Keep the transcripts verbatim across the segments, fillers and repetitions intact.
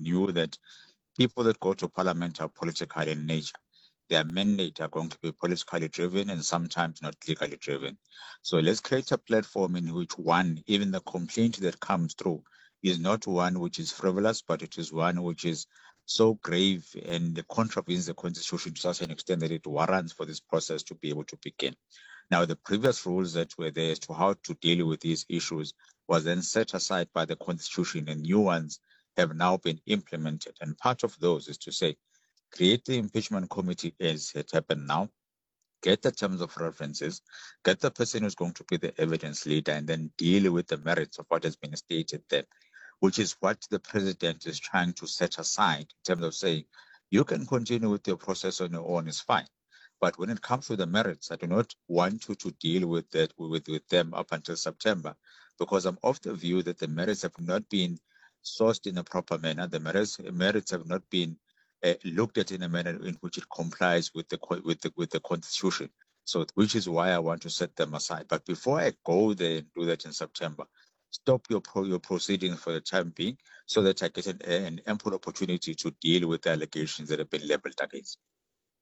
knew that people that go to parliament are political in nature. Their mandate are going to be politically driven and sometimes not legally driven. So let's create a platform in which one, even the complaint that comes through, is not one which is frivolous, but it is one which is so grave and contravenes the constitution to such an extent that it warrants for this process to be able to begin. Now, the previous rules that were there as to how to deal with these issues was then set aside by the constitution, and new ones have now been implemented. And part of those is to say, create the impeachment committee as it happened now, get the terms of references, get the person who's going to be the evidence leader, and then deal with the merits of what has been stated there, which is what the president is trying to set aside in terms of saying, you can continue with your process on your own, it's fine. But when it comes to the merits, I do not want you to deal with that with, with them up until September, because I'm of the view that the merits have not been sourced in a proper manner. The merits, merits have not been uh, looked at in a manner in which it complies with the with the with the constitution. So, which is why I want to set them aside. But before I go there and do that in September, stop your pro, your proceedings for the time being, so that I get an, an ample opportunity to deal with the allegations that have been leveled against me.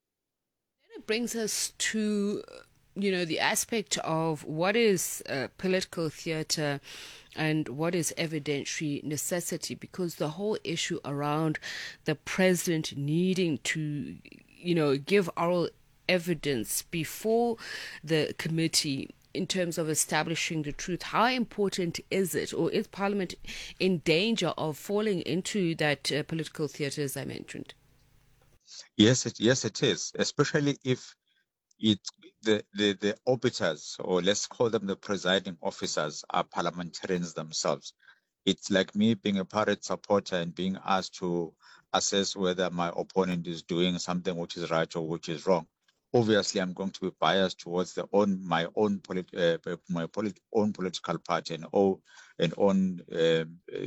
It brings us to, you know, the aspect of what is uh, political theatre and what is evidentiary necessity, because the whole issue around the president needing to, you know, give oral evidence before the committee in terms of establishing the truth, how important is it, or is Parliament in danger of falling into that uh, political theatre, as I mentioned? Yes, it, yes, it is, especially if it the, the, the arbiters, or let's call them the presiding officers, are parliamentarians themselves. It's like me being a party supporter and being asked to assess whether my opponent is doing something which is right or which is wrong. Obviously, I'm going to be biased towards the own my own polit, uh, my polit, own political party and own and own uh,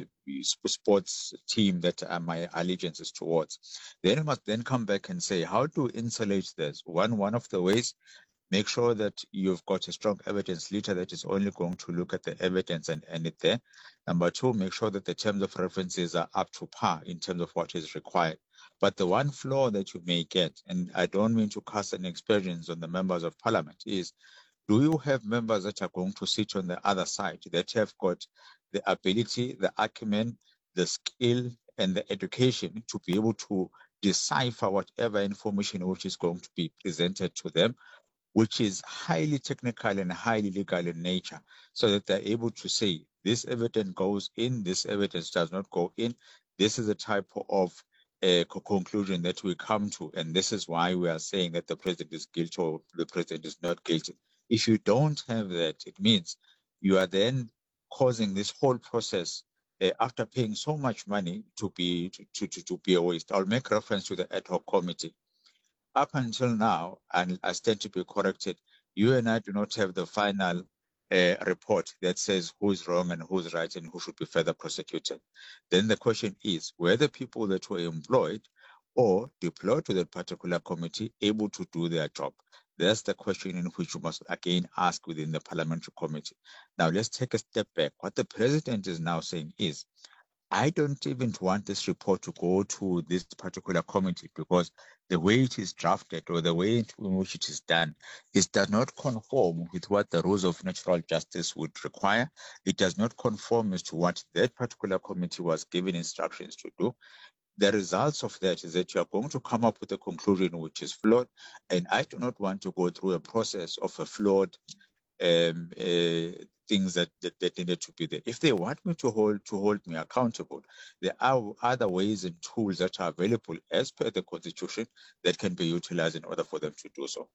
uh, sports team that uh, my allegiance is towards. Then I must then come back and say how to insulate this. One one of the ways, make sure that you've got a strong evidence leader that is only going to look at the evidence and end it there. Number two, make sure that the terms of references are up to par in terms of what is required. But the one flaw that you may get, and I don't mean to cast an experience on the members of parliament, is do you have members that are going to sit on the other side that have got the ability, the acumen, the skill, and the education to be able to decipher whatever information which is going to be presented to them, which is highly technical and highly legal in nature, so that they're able to say, this evidence goes in, this evidence does not go in, this is the type of uh, conclusion that we come to, and this is why we are saying that the president is guilty or the president is not guilty. If you don't have that, it means you are then causing this whole process uh, after paying so much money to be to, to, to be a waste. I'll make reference to the ad hoc committee. Up until now, and I stand to be corrected, you and I do not have the final uh, report that says who's wrong and who's right and who should be further prosecuted. Then the question is, were the people that were employed or deployed to that particular committee able to do their job? That's the question in which you must again ask within the parliamentary committee. Now, let's take a step back. What the president is now saying is, I don't even want this report to go to this particular committee, because the way it is drafted or the way in which it is done, it does not conform with what the rules of natural justice would require. It does not conform as to what that particular committee was given instructions to do. The results of that is that you are going to come up with a conclusion which is flawed, and I do not want to go through a process of a flawed um, uh, things that, that, that needed to be there. If they want me to hold to hold me accountable, there are other ways and tools that are available as per the constitution that can be utilized in order for them to do so.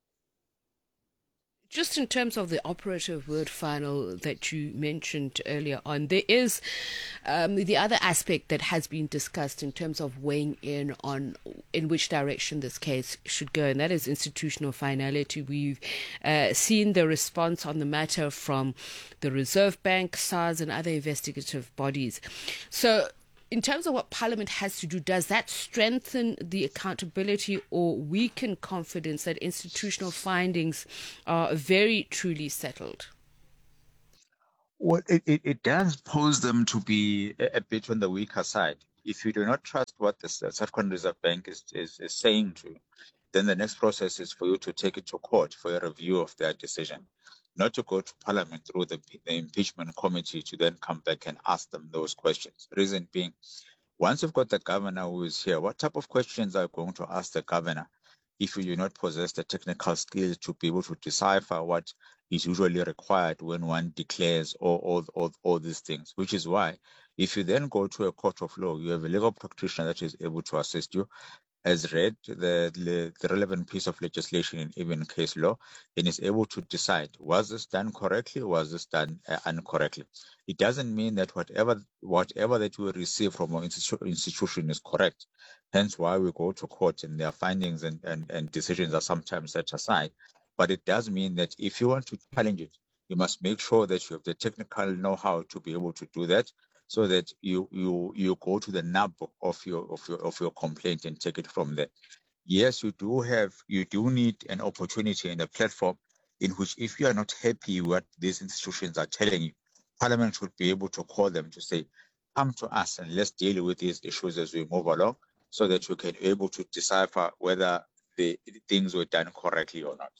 Just in terms of the operative word final that you mentioned earlier on, there is um, the other aspect that has been discussed in terms of weighing in on in which direction this case should go, and that is institutional finality. We've uh, seen the response on the matter from the Reserve Bank, SARS, and other investigative bodies. So, in terms of what Parliament has to do, does that strengthen the accountability or weaken confidence that institutional findings are very truly settled? Well, it, it, it does pose them to be a, a bit on the weaker side. If you do not trust what the South African Reserve Bank is, is, is saying to you, then the next process is for you to take it to court for a review of their decision, not to go to Parliament through the, the impeachment committee to then come back and ask them those questions. Reason being, once you've got the governor who is here, what type of questions are you going to ask the governor if you do not possess the technical skills to be able to decipher what is usually required when one declares all, all, all, all these things? Which is why, if you then go to a court of law, you have a legal practitioner that is able to assist you, has read the, the, the relevant piece of legislation in even case law, and is able to decide, was this done correctly, was this done uh, incorrectly? It doesn't mean that whatever whatever that we receive from our institu- institution is correct. Hence why we go to court and their findings and, and, and decisions are sometimes set aside. But it does mean that if you want to challenge it, you must make sure that you have the technical know-how to be able to do that, so that you you you go to the nub of your of your of your complaint and take it from there. Yes, you do have you do need an opportunity and a platform in which, if you are not happy with what these institutions are telling you, Parliament should be able to call them to say, come to us and let's deal with these issues as we move along, so that you can be able to decipher whether the things were done correctly or not.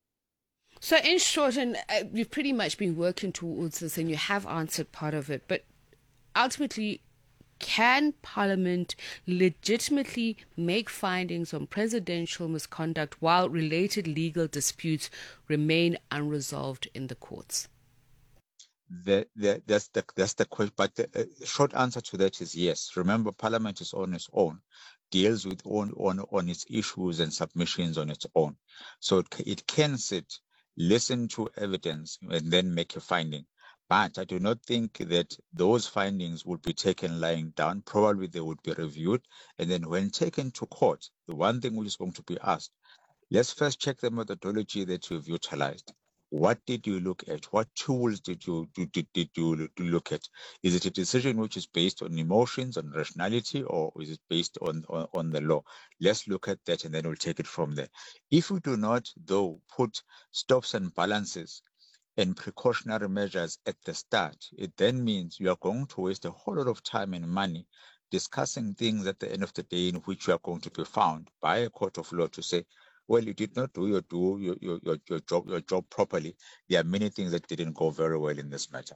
So in short, and uh, you've pretty much been working towards this and you have answered part of it, but ultimately, can Parliament legitimately make findings on presidential misconduct while related legal disputes remain unresolved in the courts? The, the, that's the that's the question. But the uh, short answer to that is yes. Remember, Parliament is on its own, deals with on on on its issues and submissions on its own. So it, it can sit, listen to evidence, and then make a finding. But I do not think that those findings would be taken lying down. Probably they would be reviewed. And then when taken to court, the one thing which is going to be asked, let's first check the methodology that you've utilized. What did you look at? What tools did you did, did, did you look at? Is it a decision which is based on emotions, on rationality, or is it based on, on, on the law? Let's look at that and then we'll take it from there. If we do not, though, put stops and balances and precautionary measures at the start, it then means you are going to waste a whole lot of time and money discussing things at the end of the day in which you are going to be found by a court of law to say, well, you did not do your do your, your, your, your job your job properly. There are many things that didn't go very well in this matter.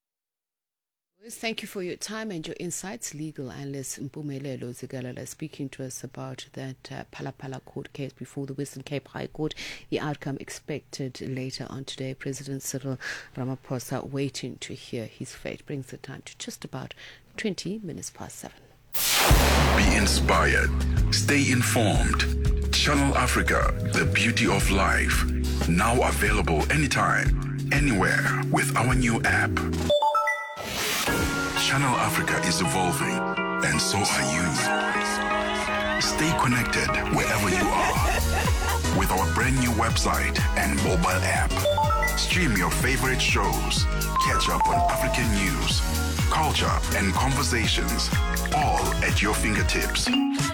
Thank you for your time and your insights. Legal analyst Mpumelelo Zikalala speaking to us about that uh, Phala-Phala court case before the Western Cape High Court. The outcome expected later on today. President Cyril Ramaphosa waiting to hear his fate. Brings the time to just about twenty minutes past seven. Be inspired. Stay informed. Channel Africa, the beauty of life. Now available anytime, anywhere with our new app. Channel Africa is evolving, and so are you. Stay connected wherever you are with our brand new website and mobile app. Stream your favorite shows, catch up on African news, culture, and conversations, all at your fingertips.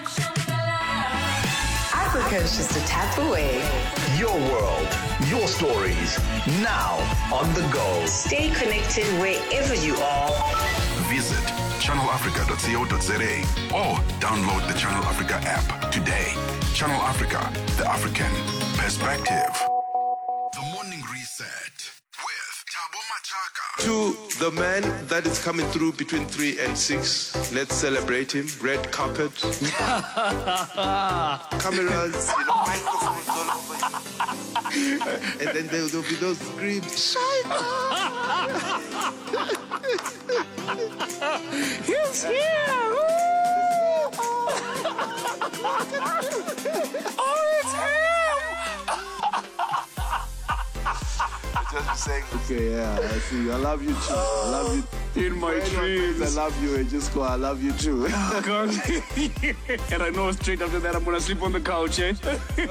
Africa is just a tap away. Your world, your stories, now on the go. Stay connected wherever you are. Visit channel africa dot co dot za or download the Channel Africa app today. Channel Africa, the African perspective. The Morning Reset with Thabo Machaka. To the man that is coming through between three and six, let's celebrate him. Red carpet, cameras, you know, microphones all over you. And then there will be those screams. He's here! Oh, it's him! Just saying, okay, yeah, I see you. I love you too. I love you. In my dreams. I love you, and just go, I love you too. God. And I know straight after that I'm gonna sleep on the couch, eh?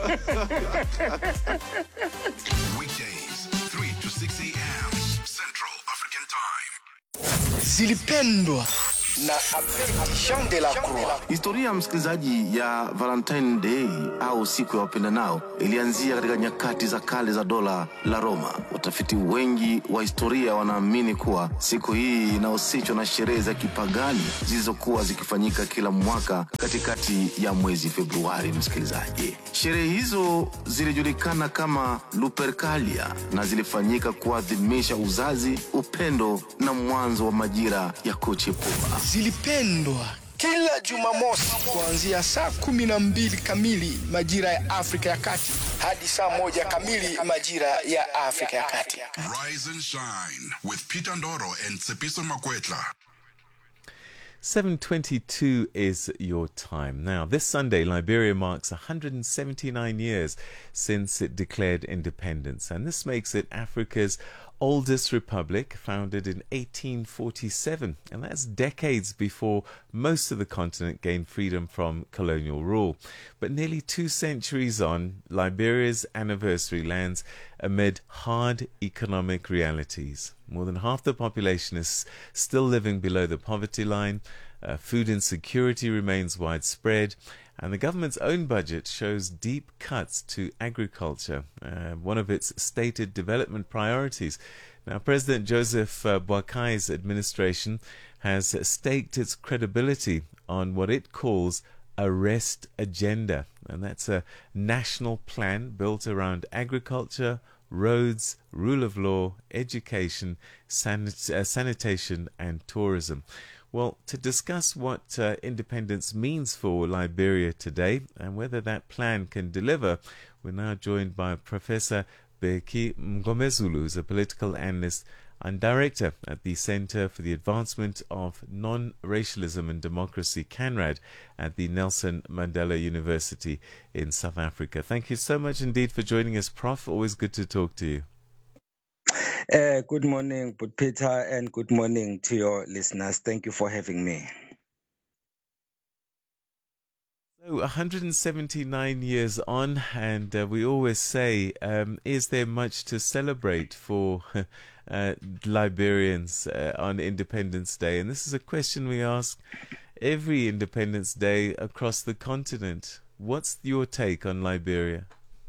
Weekdays, three to six a.m. Central African Time. Zilipendwa na Abedi Jean de la Croix. Historia msikilizaji ya Valentine Day au siku ya wapendanao ilianzia katika nyakati za kale za dola la Roma. Watafiti wengi wa historia wanaamini kuwa siku hii inahusishwa na sherehe za kipagani zilizokuwa zikifanyika kila mwaka katikati ya mwezi Februari. Msikilizaji, sherehe hizo zilijulikana kama Lupercalia na zilifanyika kuadhimisha uzazi, upendo na mwanzo wa majira ya kuchipua. Zilipendwa kila Jumamosi kuanzia saa kumi na mbili kamili majira ya Afrika ya Kati hadi saa moja kamili majira ya Afrika ya Kati. Rise and shine with Peter Ndoro and Tsepiso Makwetla. seven twenty-two is your time. Now, this Sunday, Liberia marks one hundred seventy-nine years since it declared independence, and this makes it Africa's oldest republic, founded in eighteen forty-seven, and that's decades before most of the continent gained freedom from colonial rule. But nearly two centuries on, Liberia's anniversary lands amid hard economic realities. More than half the population is still living below the poverty line, uh, food insecurity remains widespread, and the government's own budget shows deep cuts to agriculture, uh, one of its stated development priorities. Now, President Joseph uh, Boakai's administration has staked its credibility on what it calls a rest agenda, and that's a national plan built around agriculture, roads, rule of law, education, sanit- uh, sanitation and tourism. Well, to discuss what uh, independence means for Liberia today and whether that plan can deliver, we're now joined by Professor Bheki Mngomezulu, who's a political analyst and director at the Center for the Advancement of Non-Racialism and Democracy, CANRAD, at the Nelson Mandela University in South Africa. Thank you so much indeed for joining us, Professor Always good to talk to you. Uh, good morning, Peter, and good morning to your listeners. Thank you for having me. So, one hundred seventy-nine years on, and uh, we always say, um, is there much to celebrate for uh, Liberians uh, on Independence Day? And this is a question we ask every Independence Day across the continent. What's your take on Liberia?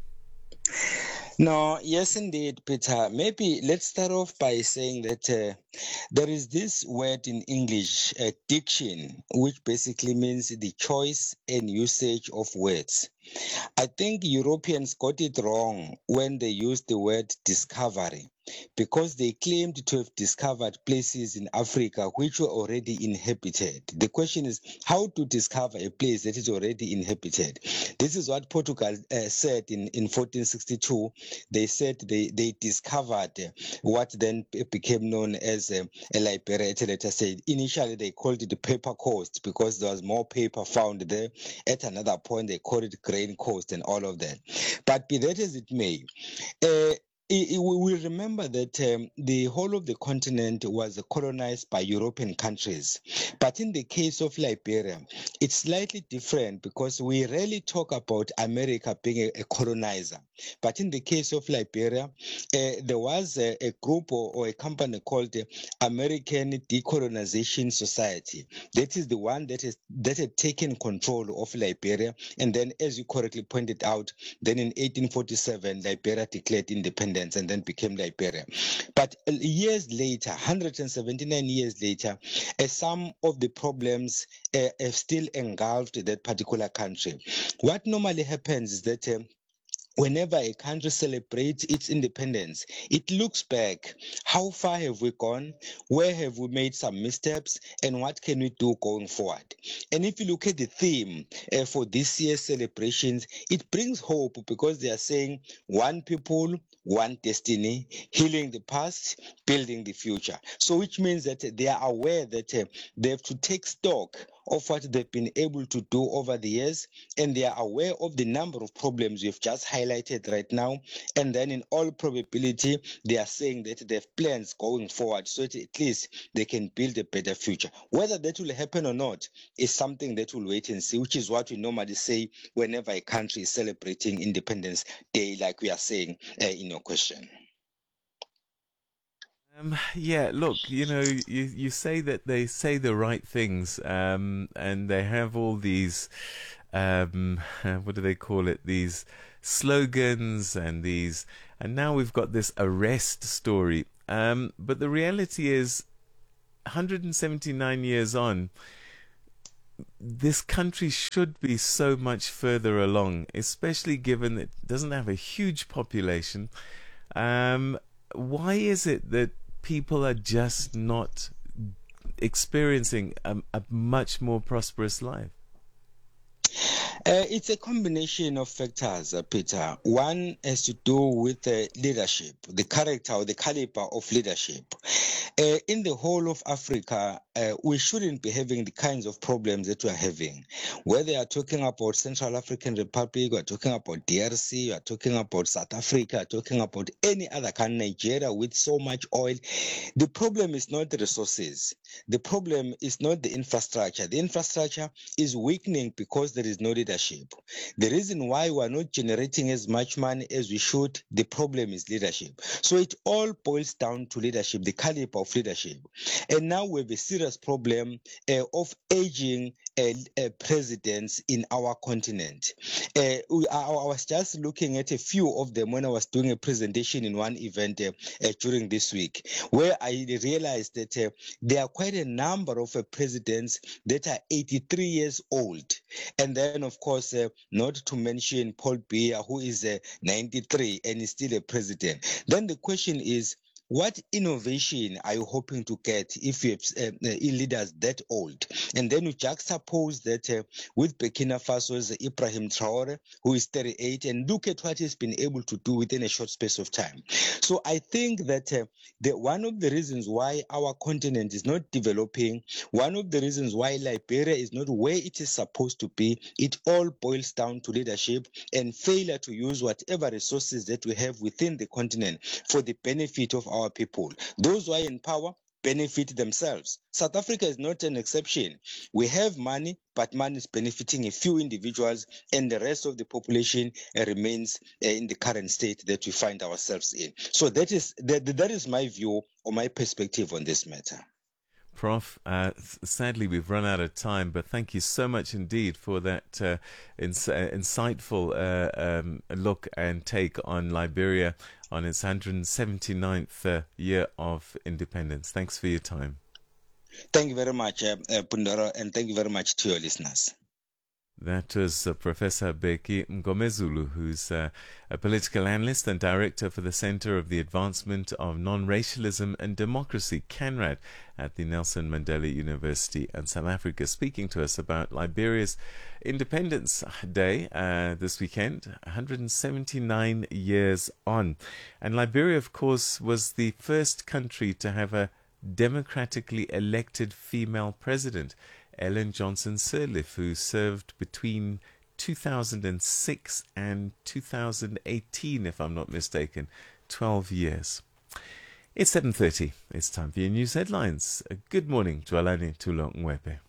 No, yes, indeed, Peter. Maybe let's start off by saying that uh, there is this word in English, uh, diction, which basically means the choice and usage of words. I think Europeans got it wrong when they used the word discovery, because they claimed to have discovered places in Africa which were already inhabited. The question is how to discover a place that is already inhabited. This is what Portugal uh, said in, in fourteen sixty-two. They said they, they discovered uh, what then became known as uh, a Liberia. Let us say initially they called it the paper coast because there was more paper found there. At another point they called it grain coast and all of that. But be that as it may, uh, we will remember that um, the whole of the continent was colonized by European countries. But in the case of Liberia, it's slightly different because we rarely talk about America being a, a colonizer. But in the case of Liberia, uh, there was a, a group or, or a company called the American Decolonization Society. That is the one that, is, that had taken control of Liberia. And then, as you correctly pointed out, then in eighteen forty-seven, Liberia declared independence and then became Liberia. But years later, one hundred seventy-nine years later, uh, some of the problems uh, have still engulfed that particular country. What normally happens is that uh, whenever a country celebrates its independence, it looks back. How far have we gone? Where have we made some missteps? And what can we do going forward? And if you look at the theme uh, for this year's celebrations, it brings hope because they are saying one people, one destiny, healing the past, building the future. So which means that they are aware that uh, they have to take stock of what they've been able to do over the years, and they are aware of the number of problems we've just highlighted right now. And then in all probability, they are saying that they have plans going forward so that at least they can build a better future. Whether that will happen or not is something that we'll wait and see, which is what we normally say whenever a country is celebrating Independence Day, like we are saying uh, in your question. Um, yeah, look, you know, you, you say that they say the right things, um, and they have all these, um, what do they call it, these slogans and these, and now we've got this arrest story. Um, but the reality is, one hundred seventy-nine years on, this country should be so much further along, especially given that it doesn't have a huge population. Um, why is it that people are just not experiencing a, a much more prosperous life? Uh, it's a combination of factors, uh, Peter. One has to do with uh, leadership, the character or the caliber of leadership. Uh, in the whole of Africa, uh, we shouldn't be having the kinds of problems that we're having. Whether you're talking about Central African Republic, we're talking about D R C, we're talking about South Africa, we're talking about any other country, Nigeria with so much oil. The problem is not the resources. The problem is not the infrastructure. The infrastructure is weakening because there is no leadership. The reason why we are not generating as much money as we should, the problem is leadership. So it all boils down to leadership, the caliber of leadership. And now we have a serious problem uh, of aging uh, uh, presidents in our continent. Uh, we, I, I was just looking at a few of them when I was doing a presentation in one event uh, uh, during this week, where I realized that uh, there are quite a number of uh, presidents that are eighty-three years old. And then, of course, uh, not to mention Paul Biya, who is uh, ninety-three and is still a president. Then the question is, what innovation are you hoping to get if you have uh, leaders that old? And then you juxtapose that uh, with Burkina Faso's Ibrahim Traore, who is thirty-eight, and look at what he's been able to do within a short space of time. So I think that uh, the, one of the reasons why our continent is not developing, one of the reasons why Liberia is not where it is supposed to be, it all boils down to leadership and failure to use whatever resources that we have within the continent for the benefit of our Our people. Those who are in power benefit themselves. South Africa is not an exception. We have money, but money is benefiting a few individuals, and the rest of the population uh, remains uh, in the current state that we find ourselves in. So that is that, that is my view or my perspective on this matter. Prof, uh, sadly we've run out of time, but thank you so much indeed for that uh, ins- uh, insightful uh, um, look and take on Liberia on its one hundred seventy-ninth uh, year of independence. Thanks for your time. Thank you very much, uh, uh, Pundoro, and thank you very much to your listeners. That was uh, Professor Bheki Mngomezulu, who's uh, a political analyst and director for the Center of the Advancement of Non-Racialism and Democracy, CANRAD, at the Nelson Mandela University in South Africa, speaking to us about Liberia's Independence Day uh, this weekend, one hundred seventy-nine years on. And Liberia, of course, was the first country to have a democratically elected female president, Ellen Johnson Sirleaf, who served between two thousand six and two thousand eighteen, if I'm not mistaken, twelve years. It's seven thirty. It's time for your news headlines. A good morning, Dwalani Tulo Mwepe.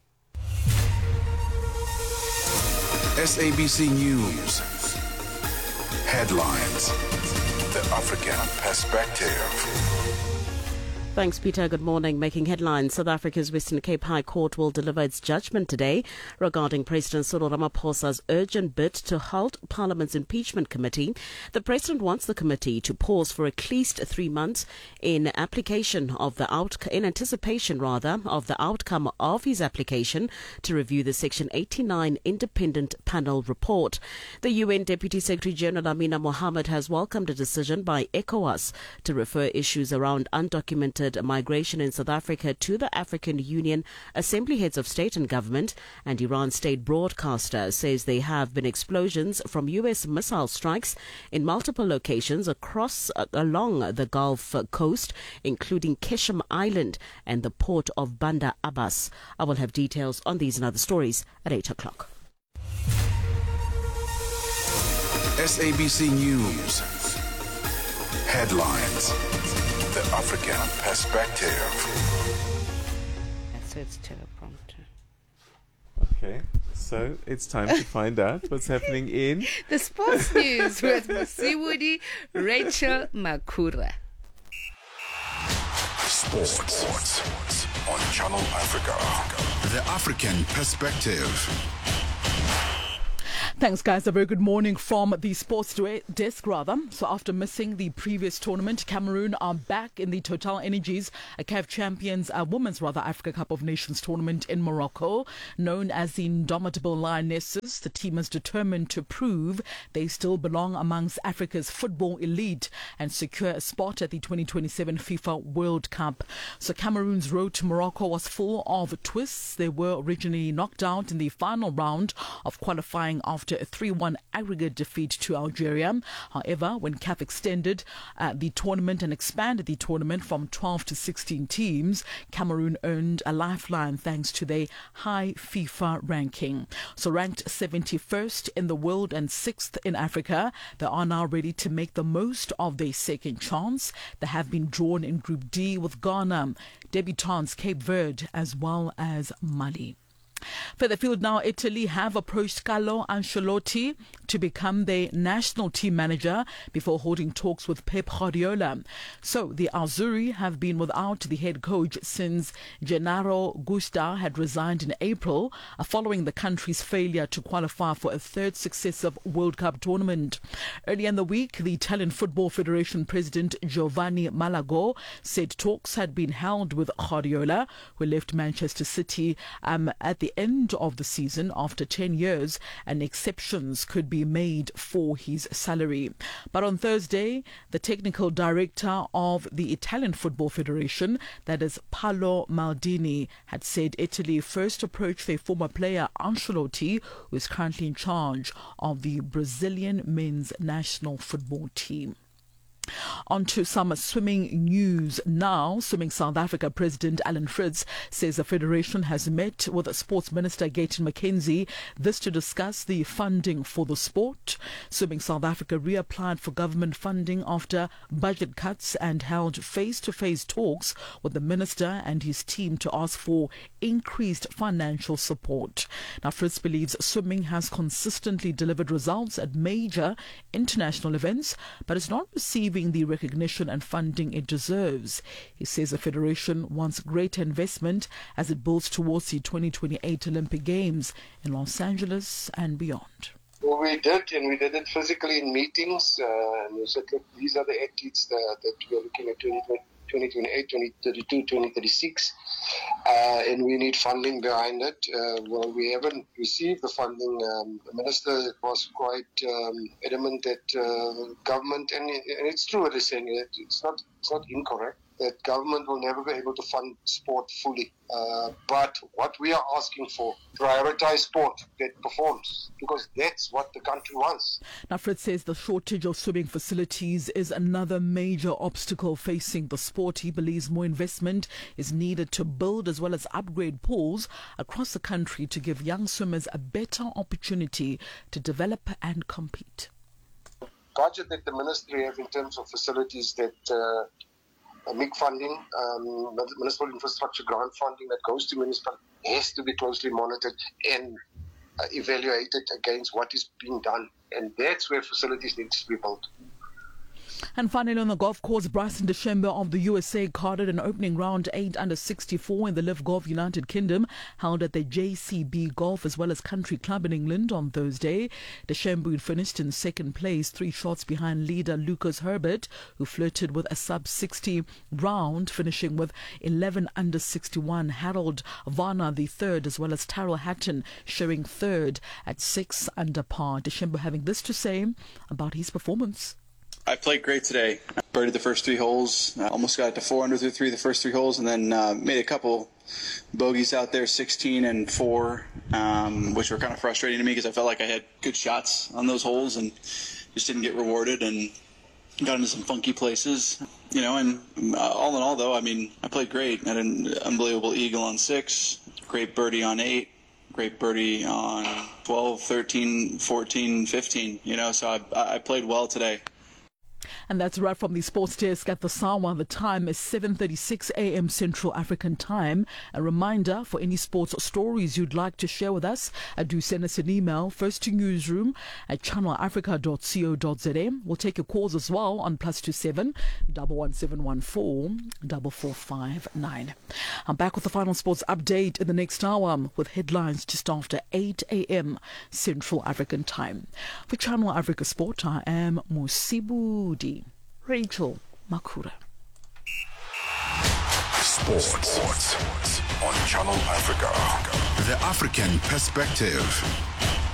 S A B C News. Headlines. The African Perspective. Thanks, Peter. Good morning. Making headlines, South Africa's Western Cape High Court will deliver its judgment today regarding President Cyril Ramaphosa's urgent bid to halt Parliament's impeachment committee. The president wants the committee to pause for at least three months in application of the out in anticipation, rather, of the outcome of his application to review the Section eighty-nine Independent Panel report. The U N Deputy Secretary General Amina Mohammed has welcomed a decision by ECOWAS to refer issues around undocumented migration in South Africa to the African Union Assembly Heads of State and Government. And Iran's state broadcaster says there have been explosions from U S missile strikes in multiple locations across uh, along the Gulf coast, including Keshem Island and the port of Bandar Abbas. I will have details on these and other stories at eight o'clock. S A B C News. Headlines. The African Perspective. So it's teleprompter. Okay, so it's time to find out what's happening in the sports news with Masiwudi Rachel Makura. Sports on Channel Africa. The African Perspective. Thanks, guys. A very good morning from the sports desk, rather. So after missing the previous tournament, Cameroon are back in the Total Energies C A F Champions uh, Women's rather Africa Cup of Nations tournament in Morocco. Known as the Indomitable Lionesses, the team is determined to prove they still belong amongst Africa's football elite and secure a spot at the twenty twenty-seven FIFA World Cup. So Cameroon's road to Morocco was full of twists. They were originally knocked out in the final round of qualifying after a three one aggregate defeat to Algeria. However, when C A F extended uh, the tournament and expanded the tournament from twelve to sixteen teams, Cameroon earned a lifeline thanks to their high FIFA ranking. So ranked seventy-first in the world and sixth in Africa, they are now ready to make the most of their second chance. They have been drawn in Group D with Ghana, debutants Cape Verde as well as Mali. Further afield now, Italy have approached Carlo Ancelotti to become their national team manager before holding talks with Pep Guardiola. So the Azzurri have been without the head coach since Gennaro Gusta had resigned in April following the country's failure to qualify for a third successive World Cup tournament. Earlier in the week, the Italian Football Federation president Giovanni Malago said talks had been held with Guardiola, who left Manchester City um, at the end of the season after ten years, and exceptions could be made for his salary. But on Thursday, the technical director of the Italian Football Federation, that is Paolo Maldini, had said Italy first approached their former player Ancelotti, who is currently in charge of the Brazilian men's national football team. On to some swimming news now. Swimming South Africa President Alan Fritz says the Federation has met with Sports Minister Gayton McKenzie, this to discuss the funding for the sport. Swimming South Africa reapplied for government funding after budget cuts and held face-to-face talks with the minister and his team to ask for increased financial support. Now, Fritz believes swimming has consistently delivered results at major international events, but is not receiving the recognition and funding it deserves. He says the Federation wants greater investment as it builds towards the twenty twenty-eight Olympic Games in Los Angeles and beyond. Well, we did, and we did it physically in meetings. Uh, and we said, look, these are the athletes that, that we are looking at twenty twenty-eight, twenty thirty-two, twenty thirty-six, uh, and we need funding behind it. Uh, well, we haven't received the funding. Um, the minister was quite um, adamant that uh, government, and, and it's true what they're saying, it's not, it's not incorrect, that government will never be able to fund sport fully. Uh, but what we are asking for, prioritize sport that performs, because that's what the country wants. Now, Fritz says the shortage of swimming facilities is another major obstacle facing the sport. He believes more investment is needed to build as well as upgrade pools across the country to give young swimmers a better opportunity to develop and compete. Budget that the ministry have in terms of facilities that uh, Uh, M I C funding, um, municipal infrastructure grant funding that goes to municipal has to be closely monitored and uh, evaluated against what is being done. And that's where facilities need to be built. And finally, on the golf course, Bryson DeChambeau of the U S A carded an opening round eight under sixty-four in the Live Golf United Kingdom, held at the J C B Golf as well as Country Club in England on Thursday. DeChambeau finished in second place, three shots behind leader Lucas Herbert, who flirted with a sub sixty round, finishing with eleven under sixty-one. Harold Varner the third, as well as Tyrrell Hatton, showing third at six under par. DeChambeau having this to say about his performance. I played great today. I birdied the first three holes. I almost got to four under through three the first three holes, and then uh, made a couple bogeys out there, sixteen and four, um, which were kind of frustrating to me because I felt like I had good shots on those holes and just didn't get rewarded and got into some funky places. You know, and uh, all in all, though, I mean, I played great. I had an unbelievable eagle on six, great birdie on eight, great birdie on twelve, thirteen, fourteen, fifteen. You know, so I, I played well today. And that's right from the sports desk at the Sawa. The time is seven thirty-six a.m. Central African Time. A reminder, for any sports stories you'd like to share with us, uh, do send us an email first to newsroom at channel africa dot co dot za. We'll take your calls as well on plus two seven double one seven one four double four five nine. I'm back with the final sports update in the next hour with headlines just after eight a.m. Central African Time. For Channel Africa Sport, I am Musibudi Rachel Makura. Sports on Channel Africa. The African perspective.